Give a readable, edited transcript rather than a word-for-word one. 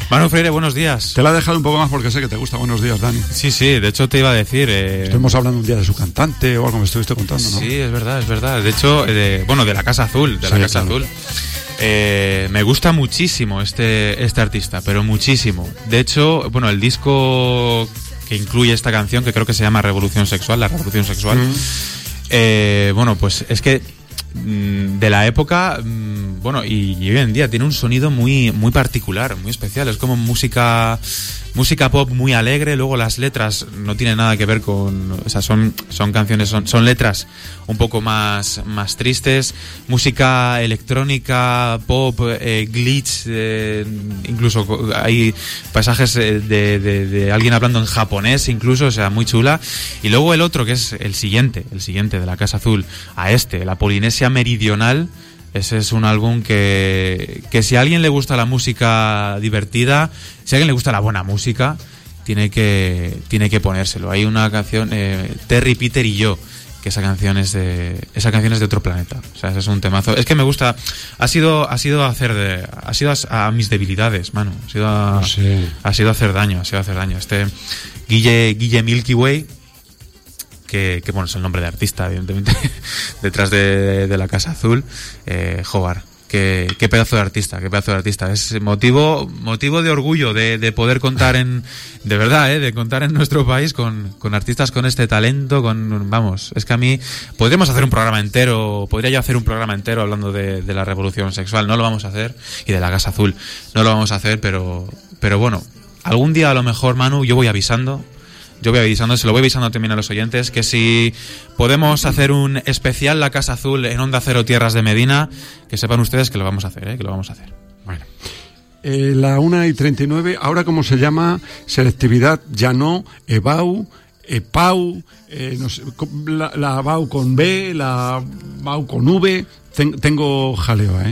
Manu Freire, buenos días. Te la he dejado un poco más porque sé que te gusta. Buenos días, Dani. Sí, de hecho te iba a decir... Estuvimos hablando un día de su cantante o algo, me estuviste contando, ¿no? Sí, es verdad. De hecho, de la Casa Azul, Azul. Me gusta muchísimo este artista, pero muchísimo. De hecho, bueno, el disco que incluye esta canción, que creo que se llama Revolución Sexual, La Revolución Sexual, bueno, pues es que de la época, bueno, y hoy en día tiene un sonido muy particular, muy especial. Es como música pop muy alegre. Luego las letras no tienen nada que ver con, o sea, son canciones, son letras un poco más tristes. Música electrónica, pop, glitch, incluso hay pasajes de alguien hablando en japonés, incluso, o sea, muy chula. Y luego el otro, que es el siguiente de la Casa Azul, la Polinesia Meridional. Ese es un álbum que si a alguien le gusta la música divertida, si a alguien le gusta la buena música, tiene que ponérselo. Hay una canción, Terry, Peter y yo, que esa canción es de otro planeta. O sea, ese es un temazo. Es que me gusta. Ha sido a mis debilidades, Manu. Ha sido hacer daño. Guille Milky Way, que bueno, es el nombre de artista, evidentemente, detrás de la Casa Azul. Jogar, qué pedazo de artista. Es motivo de orgullo de poder contar de contar en nuestro país con artistas con este talento, vamos, es que a mí podría yo hacer un programa entero hablando de la Revolución Sexual. No lo vamos a hacer, y de la Casa Azul no lo vamos a hacer, pero bueno, algún día a lo mejor, Manu, se lo voy avisando también a los oyentes, que si podemos hacer un especial La Casa Azul en Onda Cero Tierras de Medina, que sepan ustedes que lo vamos a hacer, Bueno. La 1:39, ahora ¿cómo se llama? Selectividad, ya no, EBAU, EPAU, no sé, la BAU con B, la BAU con V, tengo jaleo,